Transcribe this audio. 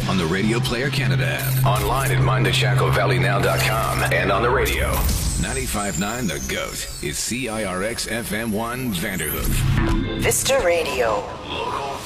on the Radio Player Canada app, online at mindtheshacklevalleynow.com, and on the radio. 95.9 The GOAT is CIRX FM1 Vanderhoof. Vista Radio. Local